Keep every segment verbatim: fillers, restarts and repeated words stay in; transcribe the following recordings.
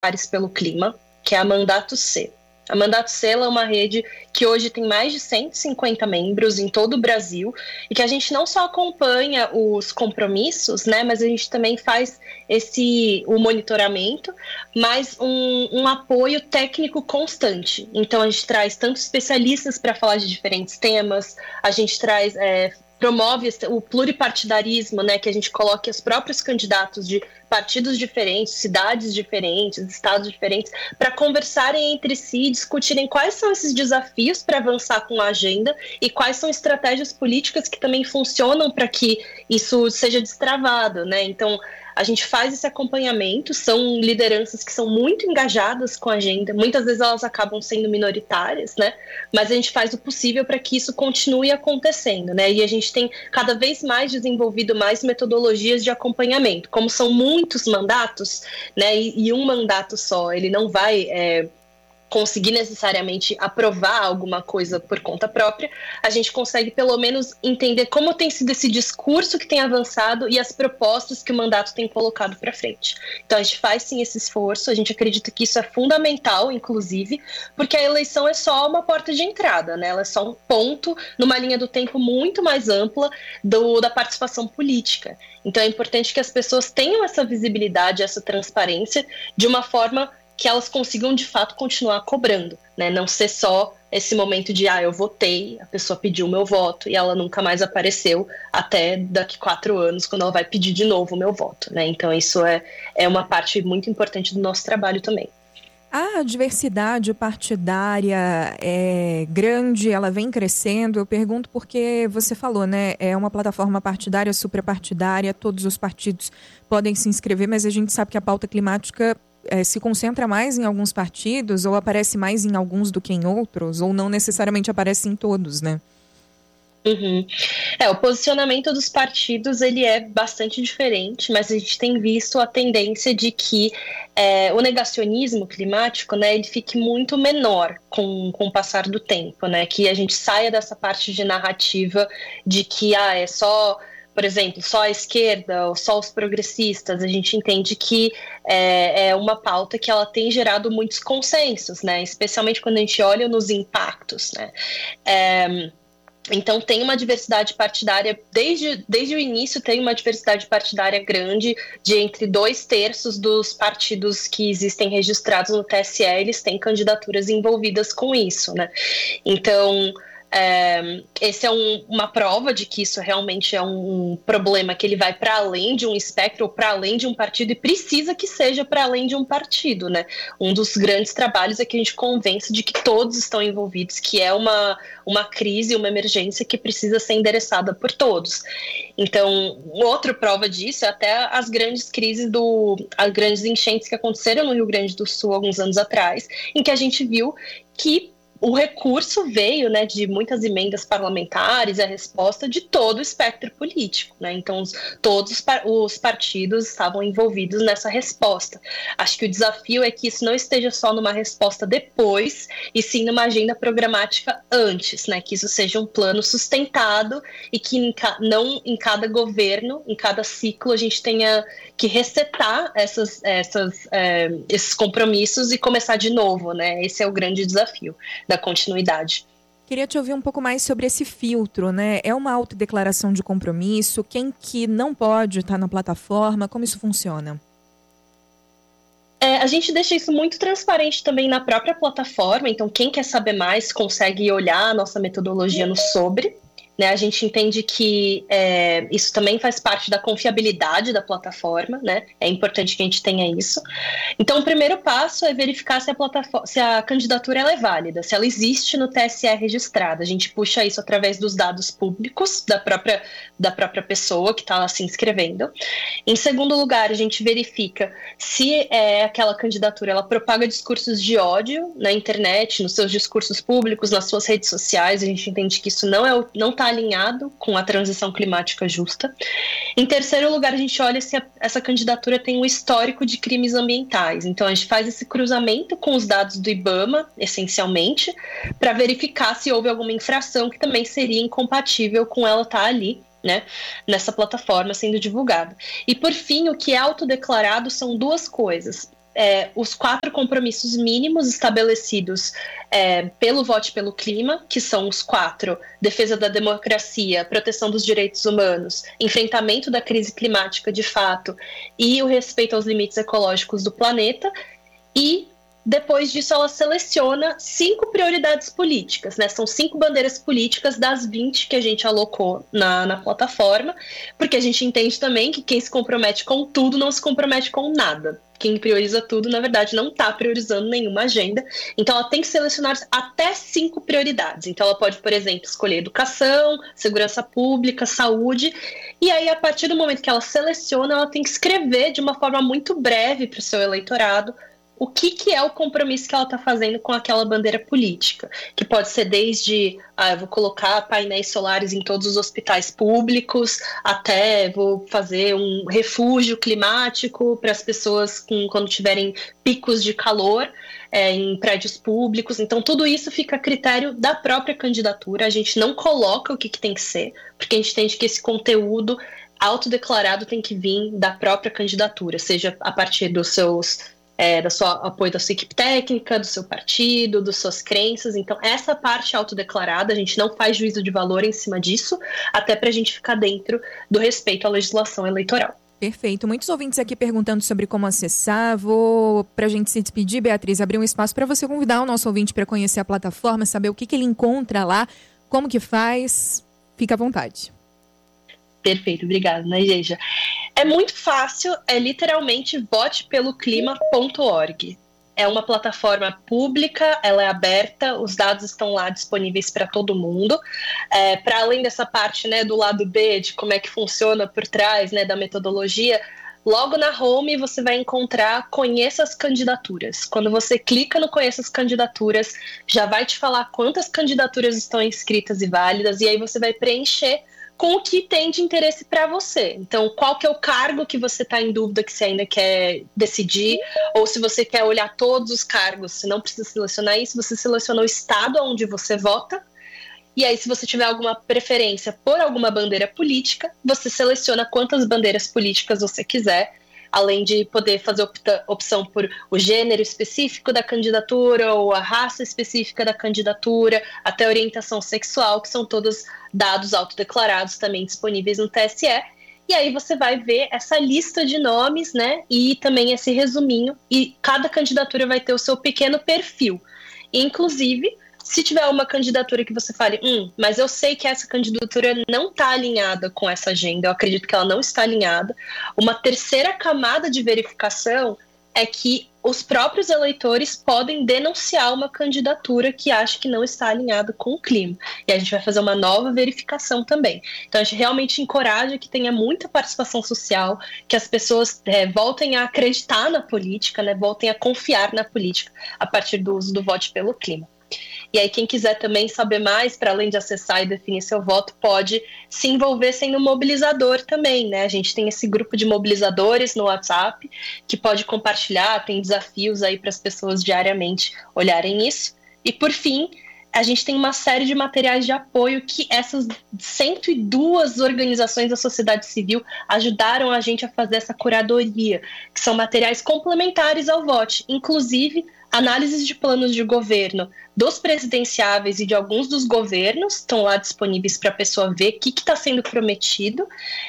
pelo Clima, que é a Mandato C. A Mandato C é uma rede que hoje tem mais de cento e cinquenta membros em todo o Brasil e que a gente não só acompanha os compromissos, né, mas a gente também faz esse, o monitoramento, mas um, um apoio técnico constante. Então a gente traz tanto especialistas para falar de diferentes temas, a gente traz... É, promove o pluripartidarismo, né, que a gente coloque os próprios candidatos de partidos diferentes, cidades diferentes, estados diferentes, para conversarem entre si, discutirem quais são esses desafios para avançar com a agenda e quais são estratégias políticas que também funcionam para que isso seja destravado, né? Então, a gente faz esse acompanhamento, são lideranças que são muito engajadas com a agenda, muitas vezes elas acabam sendo minoritárias, né? Mas a gente faz o possível para que isso continue acontecendo, né? E a gente tem cada vez mais desenvolvido mais metodologias de acompanhamento. Como são muitos mandatos, né? E, e um mandato só, ele não vai... É, conseguir necessariamente aprovar alguma coisa por conta própria, a gente consegue pelo menos entender como tem sido esse discurso que tem avançado e as propostas que o mandato tem colocado para frente. Então a gente faz sim esse esforço, a gente acredita que isso é fundamental, inclusive, porque a eleição é só uma porta de entrada, né? Ela é só um ponto numa linha do tempo muito mais ampla do, da participação política. Então é importante que as pessoas tenham essa visibilidade, essa transparência, de uma forma que elas consigam, de fato, continuar cobrando, né? Não ser só esse momento de, ah, eu votei, a pessoa pediu o meu voto e ela nunca mais apareceu até daqui quatro anos, quando ela vai pedir de novo o meu voto, né? Então, isso é, é uma parte muito importante do nosso trabalho também. A diversidade partidária é grande, ela vem crescendo. Eu pergunto porque você falou, né? É uma plataforma partidária, suprapartidária, todos os partidos podem se inscrever, mas a gente sabe que a pauta climática É, se concentra mais em alguns partidos ou aparece mais em alguns do que em outros, ou não necessariamente aparece em todos, né? Uhum. É, o posicionamento dos partidos ele é bastante diferente, mas a gente tem visto a tendência de que é, o negacionismo climático, né, ele fique muito menor com, com o passar do tempo, né? Que a gente saia dessa parte de narrativa de que ah, é só... Por exemplo, só a esquerda ou só os progressistas, a gente entende que é, é uma pauta que ela tem gerado muitos consensos, né? Especialmente quando a gente olha nos impactos, né? É, então tem uma diversidade partidária, desde, desde o início tem uma diversidade partidária grande, de entre dois terços dos partidos que existem registrados no T S E, eles têm candidaturas envolvidas com isso, né? Então... É, esse é um, uma prova de que isso realmente é um, um problema que ele vai para além de um espectro ou para além de um partido e precisa que seja para além de um partido, né? Um dos grandes trabalhos é que a gente convence de que todos estão envolvidos, que é uma, uma crise, uma emergência que precisa ser endereçada por todos. Então, outra prova disso é até as grandes crises, do, as grandes enchentes que aconteceram no Rio Grande do Sul alguns anos atrás, em que a gente viu que o recurso veio, né, de muitas emendas parlamentares, a resposta de todo o espectro político, né? Então, os, todos os, par- os partidos estavam envolvidos nessa resposta. Acho que o desafio é que isso não esteja só numa resposta depois, e sim numa agenda programática antes, né? Que isso seja um plano sustentado e que em ca- não em cada governo, em cada ciclo, a gente tenha que resetar essas, essas, é, esses compromissos e começar de novo, né? Esse é o grande desafio da continuidade. Queria te ouvir um pouco mais sobre esse filtro, né? É uma autodeclaração de compromisso? Quem que não pode estar na plataforma? Como isso funciona? É, a gente deixa isso muito transparente também na própria plataforma, então quem quer saber mais consegue olhar a nossa metodologia no Sobre. Né, a gente entende que é, isso também faz parte da confiabilidade da plataforma, né? É importante que a gente tenha isso. Então, o primeiro passo é verificar se a, plataforma, se a candidatura ela é válida, se ela existe no T S E registrada. A gente puxa isso através dos dados públicos da própria, da própria pessoa que está lá se inscrevendo. Em segundo lugar, a gente verifica se é, aquela candidatura ela propaga discursos de ódio na internet, nos seus discursos públicos, nas suas redes sociais. A gente entende que isso não é, não está alinhado com a transição climática justa. Em terceiro lugar, a gente olha se a, essa candidatura tem um histórico de crimes ambientais. Então, a gente faz esse cruzamento com os dados do IBAMA, essencialmente, para verificar se houve alguma infração que também seria incompatível com ela estar ali, né, nessa plataforma sendo divulgada. E, por fim, o que é autodeclarado são duas coisas. é, os quatro compromissos mínimos estabelecidos é, pelo Vote pelo Clima, que são os quatro: defesa da democracia, proteção dos direitos humanos, enfrentamento da crise climática de fato e o respeito aos limites ecológicos do planeta. E depois disso ela seleciona cinco prioridades políticas, né? São cinco bandeiras políticas das vinte que a gente alocou na, na plataforma, porque a gente entende também que quem se compromete com tudo não se compromete com nada. Quem prioriza tudo, na verdade, não está priorizando nenhuma agenda. Então, ela tem que selecionar até cinco prioridades. Então, ela pode, por exemplo, escolher educação, segurança pública, saúde. E aí, a partir do momento que ela seleciona, ela tem que escrever de uma forma muito breve para o seu eleitorado o que, que é o compromisso que ela está fazendo com aquela bandeira política, que pode ser desde, ah, eu vou colocar painéis solares em todos os hospitais públicos, até vou fazer um refúgio climático para as pessoas com, quando tiverem picos de calor é, em prédios públicos. Então, tudo isso fica a critério da própria candidatura. A gente não coloca o que, que tem que ser, porque a gente entende que esse conteúdo autodeclarado tem que vir da própria candidatura, seja a partir dos seus... É, da sua apoio da sua equipe técnica, do seu partido, das suas crenças. Então, essa parte autodeclarada, a gente não faz juízo de valor em cima disso, até para a gente ficar dentro do respeito à legislação eleitoral. Perfeito. Muitos ouvintes aqui perguntando sobre como acessar. Vou, para a gente se despedir, Beatriz, abrir um espaço para você convidar o nosso ouvinte para conhecer a plataforma, saber o que, que ele encontra lá, como que faz. Fica à vontade. Perfeito, obrigada, Najeja. É muito fácil, é literalmente vote pelo clima ponto org. É uma plataforma pública, ela é aberta, os dados estão lá disponíveis para todo mundo. É, para além dessa parte, né, do lado B, de como é que funciona por trás, né, da metodologia, logo na home você vai encontrar Conheça as Candidaturas. Quando você clica no Conheça as Candidaturas, já vai te falar quantas candidaturas estão inscritas e válidas, e aí você vai preencher com o que tem de interesse para você. Então, qual que é o cargo que você está em dúvida que você ainda quer decidir, ou se você quer olhar todos os cargos, você não precisa selecionar isso, você seleciona o estado onde você vota, e aí se você tiver alguma preferência por alguma bandeira política, você seleciona quantas bandeiras políticas você quiser, além de poder fazer opta, opção por o gênero específico da candidatura ou a raça específica da candidatura, até orientação sexual, que são todos dados autodeclarados também disponíveis no T S E. E aí você vai ver essa lista de nomes, né, e também esse resuminho, e cada candidatura vai ter o seu pequeno perfil. E, inclusive, se tiver uma candidatura que você fale, hum, mas eu sei que essa candidatura não está alinhada com essa agenda, eu acredito que ela não está alinhada, uma terceira camada de verificação é que os próprios eleitores podem denunciar uma candidatura que acha que não está alinhada com o clima. E a gente vai fazer uma nova verificação também. Então, a gente realmente encoraja que tenha muita participação social, que as pessoas é, voltem a acreditar na política, né, voltem a confiar na política a partir do uso do Vote pelo Clima. E aí, quem quiser também saber mais, para além de acessar e definir seu voto, pode se envolver sendo mobilizador também, né? A gente tem esse grupo de mobilizadores no WhatsApp, que pode compartilhar, tem desafios aí para as pessoas diariamente olharem isso. E, por fim, a gente tem uma série de materiais de apoio que essas cento e duas organizações da sociedade civil ajudaram a gente a fazer essa curadoria, que são materiais complementares ao voto, inclusive análises de planos de governo dos presidenciáveis e de alguns dos governos estão lá disponíveis para a pessoa ver o que está sendo prometido.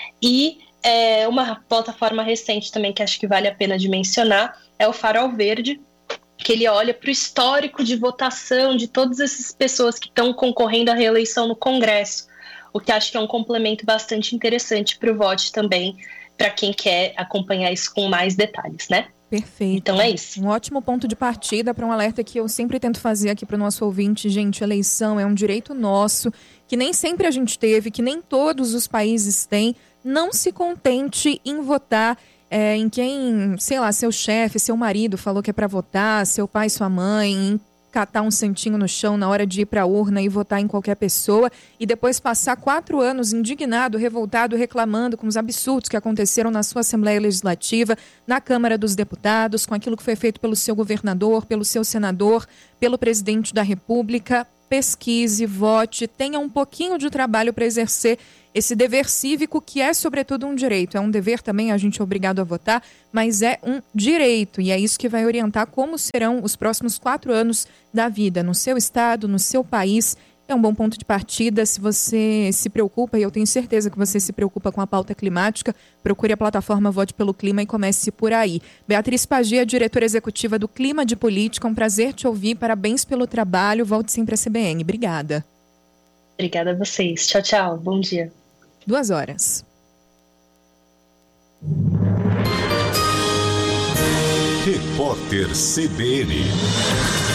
E é, uma plataforma recente também que acho que vale a pena de mencionar é o Farol Verde, que ele olha para o histórico de votação de todas essas pessoas que estão concorrendo à reeleição no Congresso, o que acho que é um complemento bastante interessante para o voto também, para quem quer acompanhar isso com mais detalhes, né? Perfeito. Então é isso. Um ótimo ponto de partida para um alerta que eu sempre tento fazer aqui para o nosso ouvinte. Gente, eleição é um direito nosso, que nem sempre a gente teve, que nem todos os países têm. Não se contente em votar é, em quem, sei lá, seu chefe, seu marido falou que é para votar, seu pai, sua mãe, em catar um santinho no chão na hora de ir para a urna e votar em qualquer pessoa e depois passar quatro anos indignado, revoltado, reclamando com os absurdos que aconteceram na sua Assembleia Legislativa, na Câmara dos Deputados, com aquilo que foi feito pelo seu governador, pelo seu senador, pelo presidente da República. Pesquise, vote, tenha um pouquinho de trabalho para exercer esse dever cívico que é, sobretudo, um direito. É um dever também, a gente é obrigado a votar, mas é um direito. E é isso que vai orientar como serão os próximos quatro anos da vida, no seu estado, no seu país. É um bom ponto de partida. Se você se preocupa, e eu tenho certeza que você se preocupa com a pauta climática, procure a plataforma Vote pelo Clima e comece por aí. Beatriz Pagia, diretora executiva do Clima de Política, um prazer te ouvir. Parabéns pelo trabalho. Volte sempre à C B N. Obrigada. Obrigada a vocês. Tchau, tchau. Bom dia. Duas horas. Repórter C B N.